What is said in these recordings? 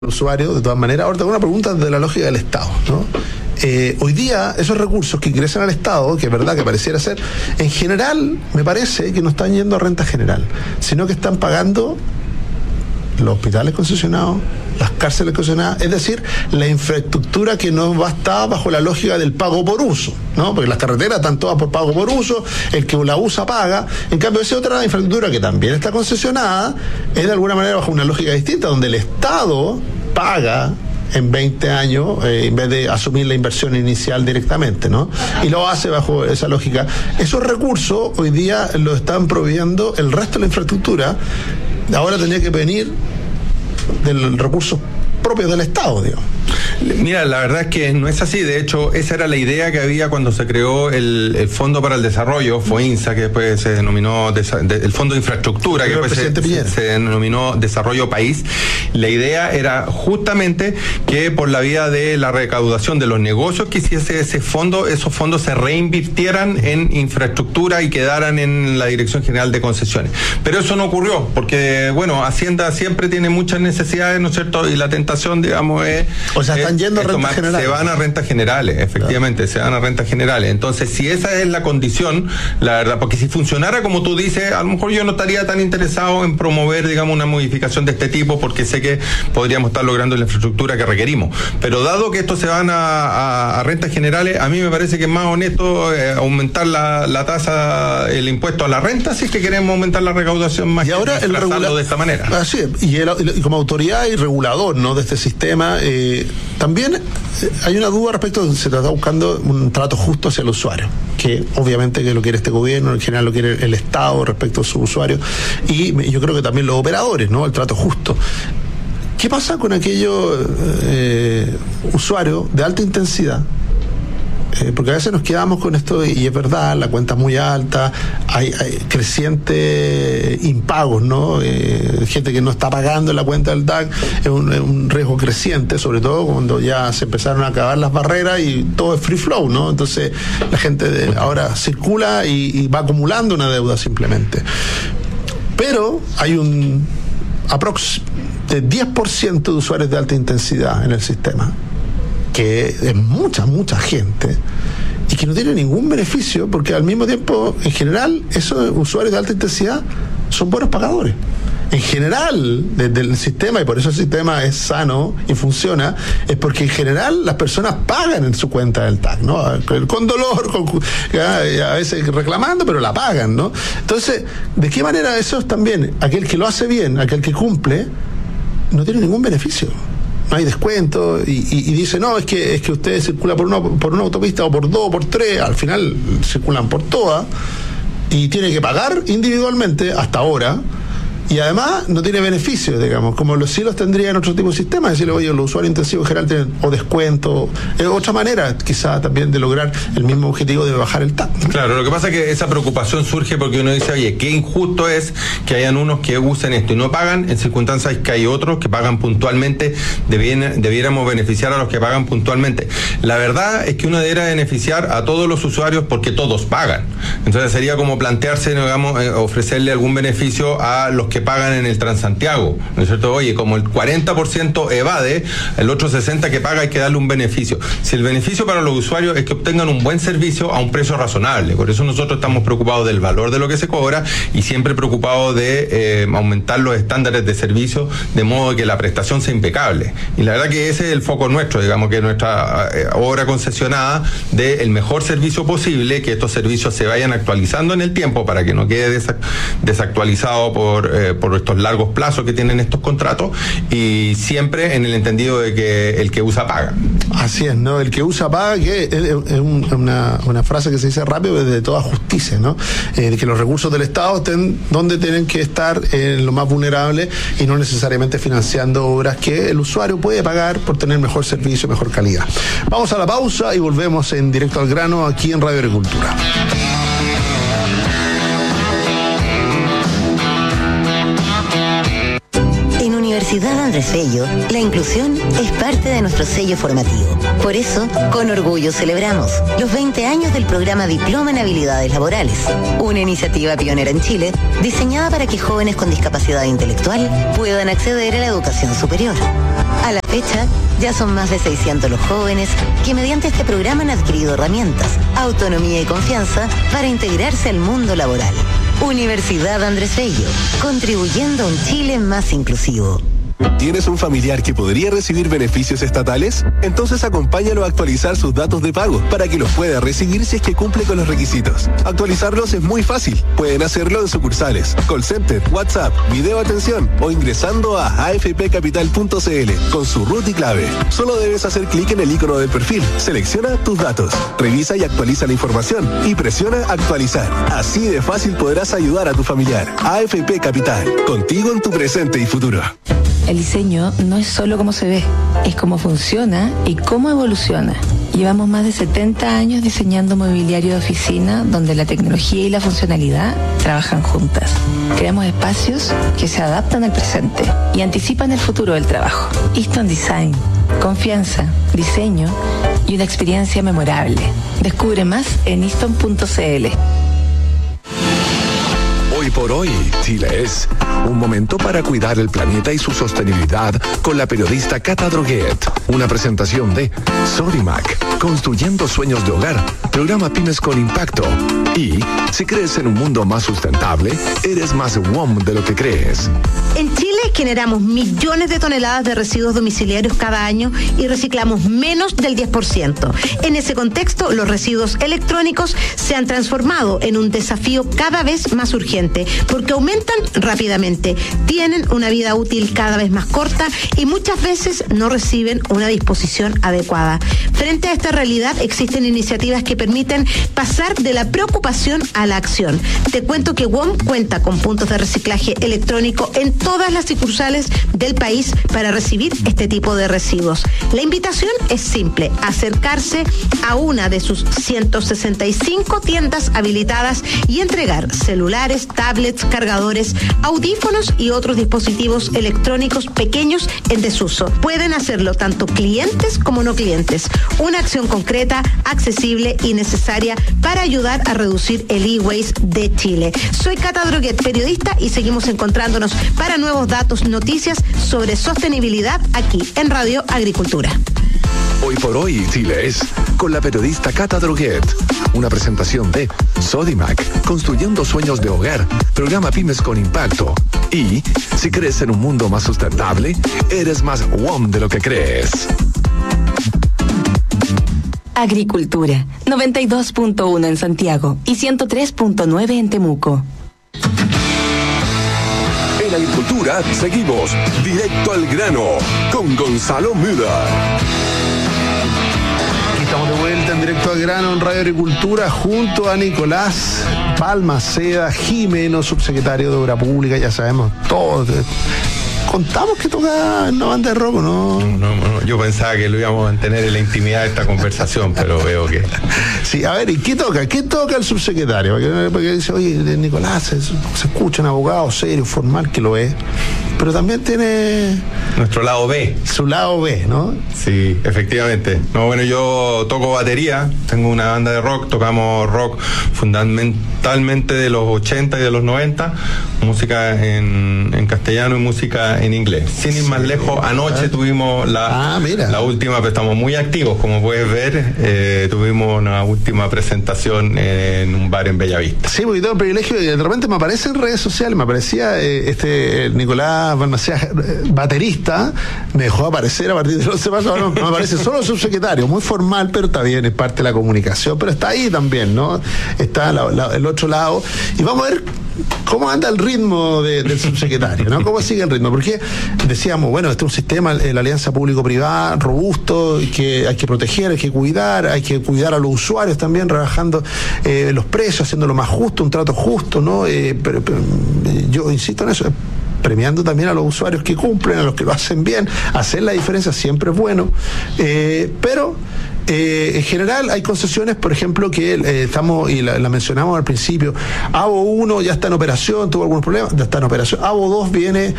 usuario, de todas maneras. Ahora tengo una pregunta de la lógica del Estado, ¿no? Hoy día, esos recursos que ingresan al Estado, que es verdad que pareciera ser, en general, me parece que no están yendo a renta general, sino que están pagando los hospitales concesionados, las cárceles concesionadas, es decir, la infraestructura que no está bajo la lógica del pago por uso, ¿no? Porque las carreteras están todas por pago por uso, el que la usa paga. En cambio, esa otra infraestructura que también está concesionada es de alguna manera bajo una lógica distinta, donde el Estado paga en 20 años, en vez de asumir la inversión inicial directamente, ¿no? Y lo hace bajo esa lógica. Esos recursos hoy día los están proveyendo el resto de la infraestructura. Ahora tendría que venir del recurso propio del Estado, digamos. Mira, la verdad es que no es así. De hecho, esa era la idea que había cuando se creó el Fondo para el Desarrollo, FOINSA, que después se denominó el Fondo de Infraestructura, que después se denominó Desarrollo País. La idea era justamente que por la vía de la recaudación de los negocios que hiciese ese fondo, esos fondos se reinvirtieran en infraestructura y quedaran en la Dirección General de Concesiones. Pero eso no ocurrió, porque, bueno, Hacienda siempre tiene muchas necesidades, ¿no es cierto? Y la tentación, digamos, es... O sea, están yendo a rentas generales. Se van a rentas generales, efectivamente, se van a rentas generales. Entonces, si esa es la condición, la verdad, porque si funcionara como tú dices, a lo mejor yo no estaría tan interesado en promover, digamos, una modificación de este tipo, porque sé que podríamos estar logrando la infraestructura que requerimos. Pero dado que estos se van a rentas generales, a mí me parece que es más honesto aumentar la tasa, el impuesto a la renta, si es que queremos aumentar la recaudación más. Y ahora el regulador de esta manera. Así es. Y como autoridad y regulador, ¿no?, de este sistema, también hay una duda respecto de si se está buscando un trato justo hacia el usuario, que obviamente que lo quiere este gobierno, en general lo quiere el Estado respecto a sus usuarios, y yo creo que también los operadores, ¿no?, el trato justo. ¿Qué pasa con aquellos usuarios de alta intensidad? Porque a veces nos quedamos con esto y es verdad, la cuenta es muy alta, hay crecientes impagos, ¿no? Gente que no está pagando la cuenta del DAC, es un riesgo creciente, sobre todo cuando ya se empezaron a acabar las barreras y todo es free flow, ¿no? Entonces la gente ahora circula y va acumulando una deuda simplemente. Pero hay un de 10% de usuarios de alta intensidad en el sistema, que es mucha gente, y que no tiene ningún beneficio, porque al mismo tiempo, en general, esos usuarios de alta intensidad son buenos pagadores. En general, desde el sistema, y por eso el sistema es sano y funciona, es porque en general las personas pagan en su cuenta del TAC, ¿no? Con dolor, a veces reclamando, pero la pagan, ¿no? Entonces, ¿de qué manera eso también? Aquel que lo hace bien, aquel que cumple, no tiene ningún beneficio. No hay descuento, y dice, no, es que usted circula por una autopista o por dos o por tres, al final circulan por todas, y tiene que pagar individualmente hasta ahora, y además no tiene beneficios, digamos, como los sí los tendría en otro tipo de sistema, decirle, oye, los usuarios intensivos en general tienen o descuento, otra manera quizá también de lograr el mismo objetivo de bajar el TAC. Claro, lo que pasa es que esa preocupación surge porque uno dice, oye, qué injusto es que hayan unos que usen esto y no pagan, en circunstancias que hay otros que pagan puntualmente, debiéramos beneficiar a los que pagan puntualmente. La verdad es que uno debiera beneficiar a todos los usuarios porque todos pagan. Entonces sería como plantearse, digamos, ofrecerle algún beneficio a los que pagan en el Transantiago, ¿no es cierto? Oye, como el 40% evade, el otro 60% que paga hay que darle un beneficio. Si el beneficio para los usuarios es que obtengan un buen servicio a un precio razonable, por eso nosotros estamos preocupados del valor de lo que se cobra y siempre preocupados de aumentar los estándares de servicio de modo que la prestación sea impecable. Y la verdad que ese es el foco nuestro, digamos que nuestra obra concesionada del mejor servicio posible, que estos servicios se vayan actualizando en el tiempo para que no quede desactualizado por estos largos plazos que tienen estos contratos, y siempre en el entendido de que el que usa paga. Así es, ¿no? El que usa paga, que es una frase que se dice rápido desde toda justicia, ¿no? De que los recursos del Estado estén donde tienen que estar, en lo más vulnerable, y no necesariamente financiando obras que el usuario puede pagar por tener mejor servicio, mejor calidad. Vamos a la pausa y volvemos en Directo al Grano aquí en Radio Agricultura. Universidad Andrés Bello, la inclusión es parte de nuestro sello formativo. Por eso, con orgullo celebramos los 20 años del programa Diploma en Habilidades Laborales, una iniciativa pionera en Chile diseñada para que jóvenes con discapacidad intelectual puedan acceder a la educación superior. A la fecha, ya son más de 600 los jóvenes que mediante este programa han adquirido herramientas, autonomía y confianza para integrarse al mundo laboral. Universidad Andrés Bello, contribuyendo a un Chile más inclusivo. ¿Tienes un familiar que podría recibir beneficios estatales? Entonces acompáñalo a actualizar sus datos de pago para que los pueda recibir si es que cumple con los requisitos. Actualizarlos es muy fácil. Pueden hacerlo en sucursales, call center, WhatsApp, video atención o ingresando a afpcapital.cl con su RUT y clave. Solo debes hacer clic en el icono del perfil, selecciona tus datos, revisa y actualiza la información y presiona actualizar. Así de fácil podrás ayudar a tu familiar. AFP Capital, contigo en tu presente y futuro. El diseño no es solo cómo se ve, es cómo funciona y cómo evoluciona. Llevamos más de 70 años diseñando mobiliario de oficina donde la tecnología y la funcionalidad trabajan juntas. Creamos espacios que se adaptan al presente y anticipan el futuro del trabajo. Easton Design, confianza, diseño y una experiencia memorable. Descubre más en easton.cl. Hoy por hoy, Chile es un momento para cuidar el planeta y su sostenibilidad con la periodista Cata Droguet. Una presentación de Sodimac, construyendo sueños de hogar, programa Pymes con Impacto. Y si crees en un mundo más sustentable, eres más WOM de lo que crees. En Chile generamos millones de toneladas de residuos domiciliarios cada año y reciclamos menos del 10%. En ese contexto, los residuos electrónicos se han transformado en un desafío cada vez más urgente porque aumentan rápidamente, tienen una vida útil cada vez más corta y muchas veces no reciben una disposición adecuada. Frente a esta realidad existen iniciativas que permiten pasar de la preocupación a la acción. Te cuento que WOM cuenta con puntos de reciclaje electrónico en todas las sucursales del país para recibir este tipo de residuos. La invitación es simple, acercarse a una de sus 165 tiendas habilitadas y entregar celulares, tablets, cargadores, audífonos y otros dispositivos electrónicos pequeños en desuso. Pueden hacerlo tanto clientes como no clientes. Una acción concreta, accesible y necesaria para ayudar a reducir el e-waste de Chile. Soy Cata Droguet, periodista, y seguimos encontrándonos para nuevos datos, noticias sobre sostenibilidad aquí en Radio Agricultura. Hoy por hoy, Chile es con la periodista Cata Droguet. Una presentación de Sodimac, construyendo sueños de hogar, programa Pymes con Impacto. Y si crees en un mundo más sustentable, eres más WOM de lo que crees. Agricultura, 92.1 en Santiago y 103.9 en Temuco. En Agricultura seguimos directo al grano con Gonzalo Müller. Estamos de vuelta en Directo al Grano en Radio Agricultura junto a Nicolás Balmaceda Jimeno, subsecretario de Obra Pública. Ya sabemos todos. Contamos que toca en la banda de rock, ¿no? No, yo pensaba que lo íbamos a mantener en la intimidad de esta conversación, pero veo que... Sí, a ver, ¿y qué toca? ¿Qué toca el subsecretario? Porque dice, oye, Nicolás, se escucha un abogado serio, formal, que lo es, pero también tiene... Nuestro lado B. Su lado B, ¿no? Sí, efectivamente. No, bueno, yo toco batería, tengo una banda de rock, tocamos rock fundamentalmente de los 80 y de los 90, música en castellano y música en inglés. Sin ir más lejos, anoche tuvimos la última, pero estamos muy activos, como puedes ver, tuvimos una última presentación en un bar en Bellavista. Sí, porque tengo el privilegio, y de repente me aparece en redes sociales, me aparecía Nicolás Balmaceda, baterista, me dejó aparecer a partir de los demás, no me aparece solo subsecretario, muy formal, pero está bien, es parte de la comunicación, pero está ahí también, ¿no? Está el otro lado, y vamos a ver cómo anda el ritmo del subsecretario, ¿no? ¿Cómo sigue el ritmo? Porque decíamos, bueno, este es un sistema, la alianza público-privada, robusto, que hay que proteger, hay que cuidar a los usuarios también, rebajando los precios, haciéndolo más justo, un trato justo, ¿no? Pero yo insisto en eso, premiando también a los usuarios que cumplen, a los que lo hacen bien. Hacer la diferencia siempre es bueno, pero en general hay concesiones, por ejemplo, que estamos, y la mencionamos al principio, AVO 1 ya está en operación, tuvo algunos problemas, ya está en operación. AVO 2 viene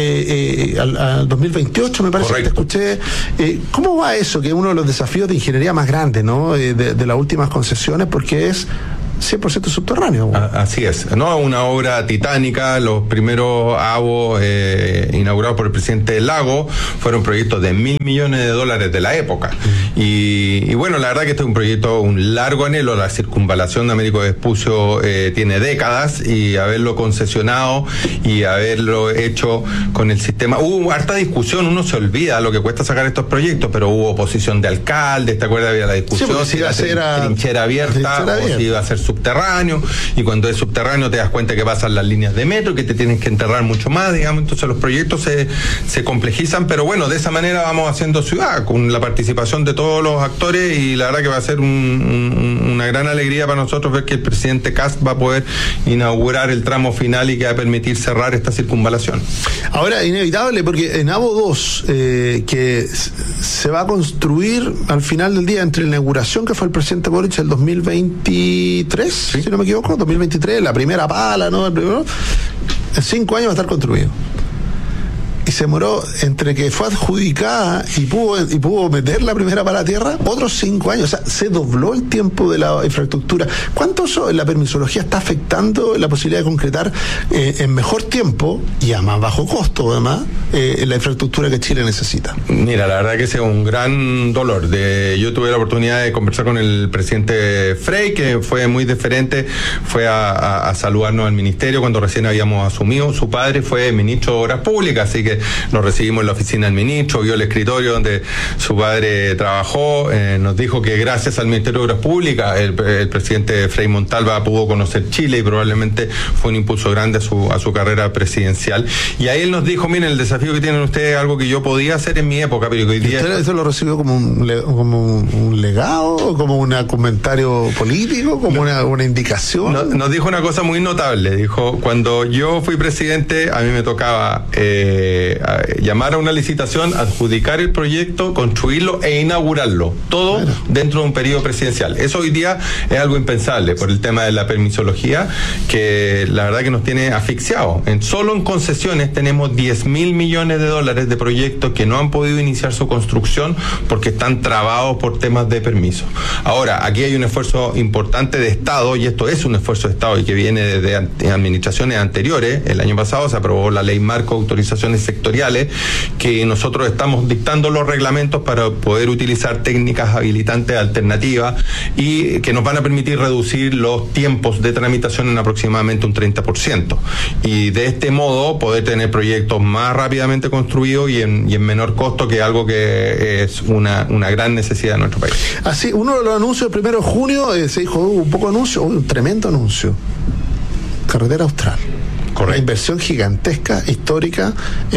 al 2028, me parece. Correcto. Que te escuché. ¿Cómo va eso? Que es uno de los desafíos de ingeniería más grandes, ¿no? De las últimas concesiones, porque es 100% subterráneo. Así es, ¿no? Una obra titánica. Los primeros AVO inaugurados por el presidente Lago fueron proyectos de $1.000 millones de la época. Y bueno, la verdad que este es un proyecto, un largo anhelo. La circunvalación de Américo Vespucio tiene décadas, y haberlo concesionado y haberlo hecho con el sistema. Hubo harta discusión, uno se olvida lo que cuesta sacar estos proyectos, pero hubo oposición de alcaldes, ¿te acuerdas? Había la discusión si iba a ser trinchera abierta o si iba a ser subterráneo, y cuando es subterráneo te das cuenta que pasan las líneas de metro, que te tienes que enterrar mucho más, digamos. Entonces los proyectos se complejizan, pero bueno, de esa manera vamos haciendo ciudad, con la participación de todos los actores, y la verdad que va a ser una gran alegría para nosotros ver que el presidente Kast va a poder inaugurar el tramo final y que va a permitir cerrar esta circunvalación. Ahora, inevitable, porque en AVO 2, que se va a construir al final del día, entre la inauguración que fue el presidente Boric el 2023, ¿sí? Si no me equivoco, 2023, la primera pala, ¿no? En 5 años va a estar construido. Y se demoró, entre que fue adjudicada y pudo meter la primera pala a tierra, otros 5 años. O sea, se dobló el tiempo de la infraestructura. ¿Cuánto eso, la permisología está afectando la posibilidad de concretar en mejor tiempo y a más bajo costo, además, la infraestructura que Chile necesita? Mira, la verdad que ese es un gran dolor. Yo tuve la oportunidad de conversar con el presidente Frey, que fue muy deferente, fue a saludarnos al ministerio cuando recién habíamos asumido. Su padre fue ministro de Obras Públicas, así que nos recibimos en la oficina del ministro, vio el escritorio donde su padre trabajó, nos dijo que gracias al Ministerio de Obras Públicas el presidente Frei Montalva pudo conocer Chile, y probablemente fue un impulso grande a su carrera presidencial. Y ahí él nos dijo: miren, el desafío que tienen ustedes es algo que yo podía hacer en mi época, pero que hoy día... ¿Usted eso lo recibió como un legado, como un comentario político, como una indicación? Nos dijo una cosa muy notable. Dijo: cuando yo fui presidente, a mí me tocaba llamar a una licitación, adjudicar el proyecto, construirlo e inaugurarlo, todo dentro de un periodo presidencial. Eso hoy día es algo impensable por el tema de la permisología, que la verdad que nos tiene asfixiados. Solo en concesiones tenemos $10.000 millones de proyectos que no han podido iniciar su construcción porque están trabados por temas de permiso. Ahora, aquí hay un esfuerzo importante de Estado, y esto es un esfuerzo de Estado y que viene desde administraciones anteriores. El año pasado se aprobó la Ley Marco de Autorizaciones Sectoriales, que nosotros estamos dictando los reglamentos para poder utilizar técnicas habilitantes alternativas y que nos van a permitir reducir los tiempos de tramitación en aproximadamente un 30%, y de este modo poder tener proyectos más rápidamente construidos y en menor costo, que es algo que es una gran necesidad de nuestro país. Así, uno de los anuncios del 1 de junio se dijo, un poco anuncio, un tremendo anuncio: Carretera Austral. Una inversión gigantesca, histórica,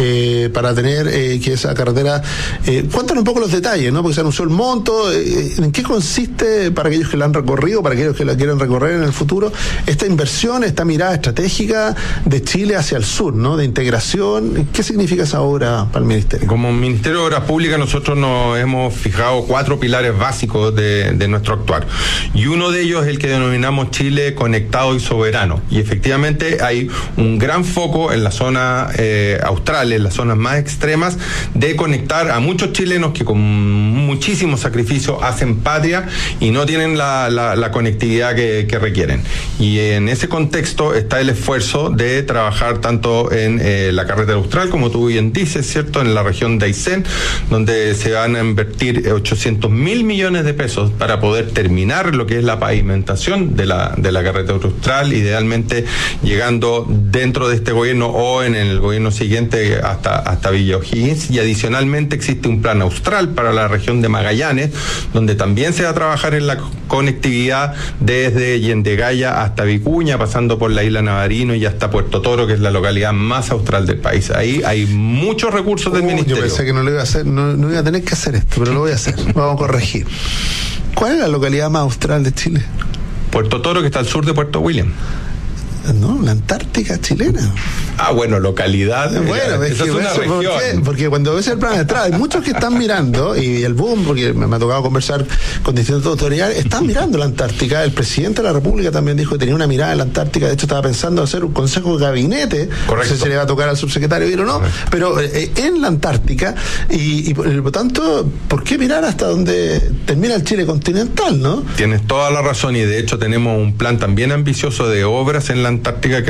para tener que esa carretera... cuéntanos un poco los detalles, ¿no? Porque se anunció el monto. ¿En qué consiste, para aquellos que la han recorrido, para aquellos que la quieren recorrer en el futuro, esta inversión, esta mirada estratégica de Chile hacia el sur, ¿no? De integración? ¿Qué significa esa obra para el Ministerio? Como Ministerio de Obras Públicas, nosotros nos hemos fijado 4 pilares básicos de nuestro actuar. Y uno de ellos es el que denominamos Chile conectado y soberano. Y efectivamente hay un gran foco en la zona austral, en las zonas más extremas, de conectar a muchos chilenos que con muchísimo sacrificio hacen patria y no tienen la conectividad que requieren. Y en ese contexto está el esfuerzo de trabajar tanto en la carretera austral, como tú bien dices, ¿cierto?, en la región de Aysén, donde se van a invertir $800.000 millones para poder terminar lo que es la pavimentación de la carretera austral, idealmente llegando dentro de este gobierno o en el gobierno siguiente hasta Villa O'Higgins. Y adicionalmente existe un plan austral para la región de Magallanes, donde también se va a trabajar en la conectividad desde Yendegaya hasta Vicuña, pasando por la isla Navarino y hasta Puerto Toro, que es la localidad más austral del país. Ahí hay muchos recursos del Ministerio. Yo pensé que no lo iba a hacer, no iba a tener que hacer esto, pero lo voy a hacer. Vamos a corregir. ¿Cuál es la localidad más austral de Chile? Puerto Toro, que está al sur de Puerto William. No, la Antártica chilena. Bueno, localidad. Bueno, esa es una región. Porque cuando ves el plan atrás, hay muchos que están mirando, y el boom, porque me ha tocado conversar con distintas autoridades, están mirando la Antártica. El presidente de la República también dijo que tenía una mirada en la Antártica. De hecho, estaba pensando hacer un consejo de gabinete. Correcto. No sé si le va a tocar al subsecretario Viro o no, pero en la Antártica, y por lo tanto, ¿por qué mirar hasta donde termina el Chile continental, no? Tienes toda la razón, y de hecho tenemos un plan también ambicioso de obras en la Antártica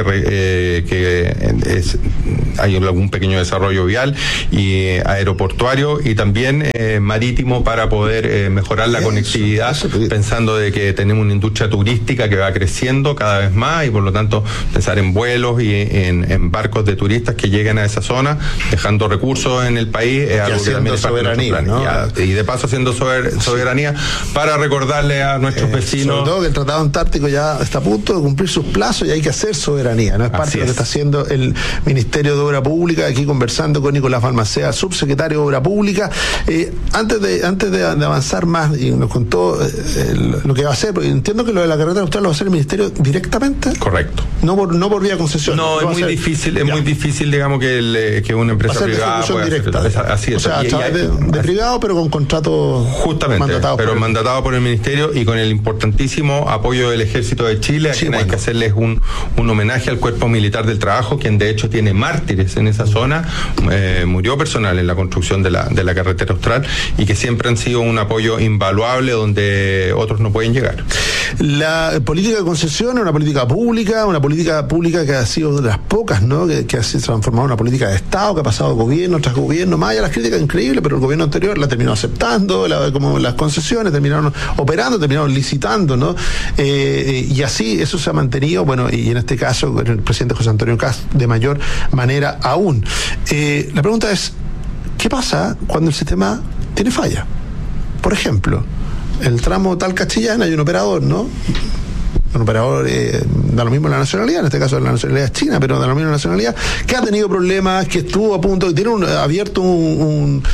hay algún pequeño desarrollo vial y aeroportuario y también marítimo para poder mejorar la conectividad, pensando de que tenemos una industria turística que va creciendo cada vez más, y por lo tanto pensar en vuelos y en barcos de turistas que lleguen a esa zona, dejando recursos en el país, es algo que también es parte de nuestro plan, ¿no? Y de paso haciendo soberanía para recordarle a nuestros vecinos, sobre todo que el Tratado Antártico ya está a punto de cumplir sus plazos y hay que hacer soberanía, no es parte de lo que está haciendo el Ministerio de Obra Pública. Aquí conversando con Nicolás Balmaceda, subsecretario de Obra Pública. Antes de avanzar más, y nos contó lo que va a hacer, porque entiendo que lo de la carretera austral lo va a hacer el Ministerio directamente. Correcto. No por vía concesión. No, es muy difícil, digamos, que una empresa privada pueda directa. Así es. O sea, a través de privado, pero con contratos mandatado por el Ministerio, y con el importantísimo apoyo del Ejército de Chile, a quien hay que hacerles un homenaje al Cuerpo Militar del Trabajo, quien de hecho tiene mártires en esa zona, murió personal en la construcción de la carretera austral, y que siempre han sido un apoyo invaluable donde otros no pueden llegar. La política de concesión es una política pública que ha sido de las pocas, ¿no? Que ha sido transformado en una política de Estado, que ha pasado gobierno tras gobierno, más allá de las críticas increíbles, pero el gobierno anterior la terminó aceptando, como las concesiones terminaron operando, terminaron licitando, ¿no? Y así eso se ha mantenido, bueno, y en este caso el presidente José Antonio Kast de mayor manera aún. La pregunta es, ¿qué pasa cuando el sistema tiene falla? Por ejemplo, el tramo Talca-Chillán hay un operador, ¿no? Un operador, da lo mismo la nacionalidad, en este caso la nacionalidad es china, pero da lo mismo la nacionalidad, que ha tenido problemas, que estuvo a punto, que tiene abierto una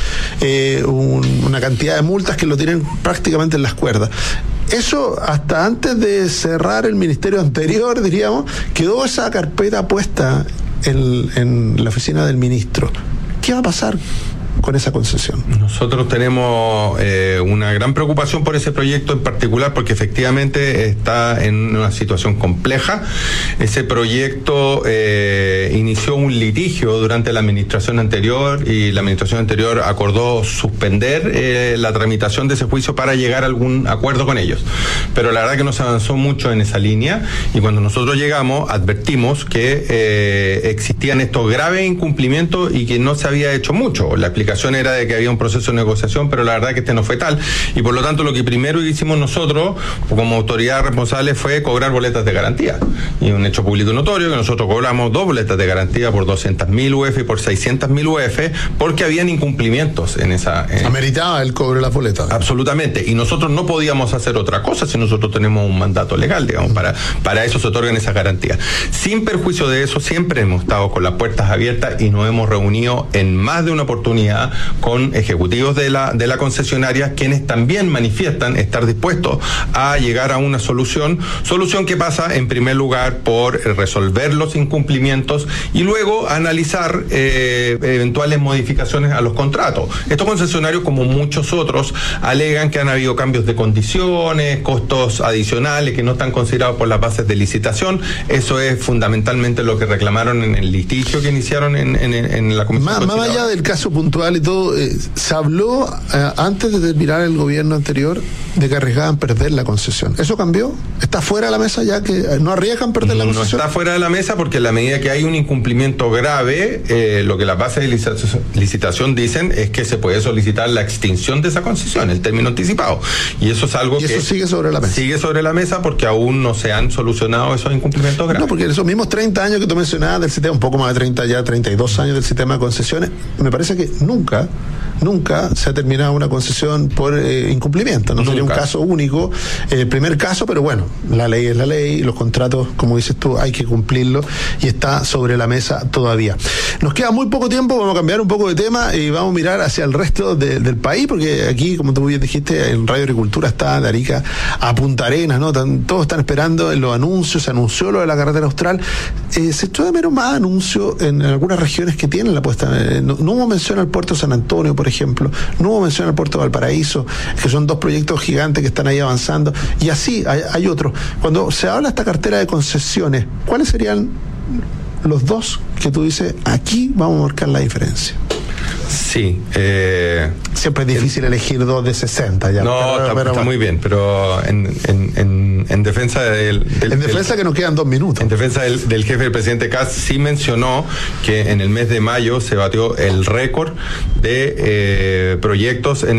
cantidad de multas que lo tienen prácticamente en las cuerdas. Eso, hasta antes de cerrar el ministerio anterior, diríamos, quedó esa carpeta puesta en la oficina del ministro. ¿Qué va a pasar con esa concesión? Nosotros tenemos una gran preocupación por ese proyecto en particular, porque efectivamente está en una situación compleja. Ese proyecto inició un litigio durante la administración anterior, y la administración anterior acordó suspender la tramitación de ese juicio para llegar a algún acuerdo con ellos. Pero la verdad que no se avanzó mucho en esa línea, y cuando nosotros llegamos advertimos que existían estos graves incumplimientos y que no se había hecho mucho. La explicación era de que había un proceso de negociación, pero la verdad que este no fue tal, y por lo tanto lo que primero hicimos nosotros como autoridad responsable fue cobrar boletas de garantía, y un hecho público notorio que nosotros cobramos 2 boletas de garantía por 200.000 UF y por 600.000 UF, porque habían incumplimientos en esa... Ameritaba el cobro de las boletas. Absolutamente, y nosotros no podíamos hacer otra cosa si nosotros tenemos un mandato legal, digamos, para eso se otorgan esas garantías. Sin perjuicio de eso, siempre hemos estado con las puertas abiertas y nos hemos reunido en más de una oportunidad con ejecutivos de la concesionaria, quienes también manifiestan estar dispuestos a llegar a una solución que pasa en primer lugar por resolver los incumplimientos y luego analizar eventuales modificaciones a los contratos. Estos concesionarios, como muchos otros, alegan que han habido cambios de condiciones, costos adicionales que no están considerados por las bases de licitación. Eso es fundamentalmente lo que reclamaron en el litigio que iniciaron en la Comisión. Más allá del caso puntual y todo, se habló antes de terminar el gobierno anterior de que arriesgaban perder la concesión. ¿Eso cambió? ¿Está fuera de la mesa ya que no arriesgan perder la concesión? No está fuera de la mesa, porque en la medida que hay un incumplimiento grave, lo que las bases de licitación dicen es que se puede solicitar la extinción de esa concesión, el término anticipado. Y eso es algo que... eso sigue sobre la mesa. Sigue sobre la mesa porque aún no se han solucionado esos incumplimientos graves. No, porque esos mismos 30 años que tú mencionabas del sistema, un poco más de 30 ya, 32 años del sistema de concesiones, me parece que nunca nunca se ha terminado una concesión por incumplimiento. No sería un caso único, el primer caso, pero bueno, la ley es la ley, los contratos, como dices tú, hay que cumplirlos y está sobre la mesa todavía. Nos queda muy poco tiempo, vamos a cambiar un poco de tema y vamos a mirar hacia el resto del país, porque aquí, como tú bien dijiste, en Radio Agricultura está de Arica a Punta Arenas, ¿no? Todos están esperando en los anuncios, se anunció lo de la carretera austral, se echó de menos más anuncios en algunas regiones que tienen la puesta, no hubo mención al puerto de San Antonio, por ejemplo, no hubo mención al puerto de Valparaíso, que son dos proyectos gigantes que están ahí avanzando, y así hay otros. Cuando se habla de esta cartera de concesiones, ¿cuáles serían los dos que tú dices, aquí vamos a marcar la diferencia? Sí. Siempre es difícil elegir dos de 60 ya. No, está muy bien, pero en defensa que nos quedan 2 minutos. En defensa del jefe del presidente Kast, sí mencionó que en el mes de mayo se batió el récord de proyectos en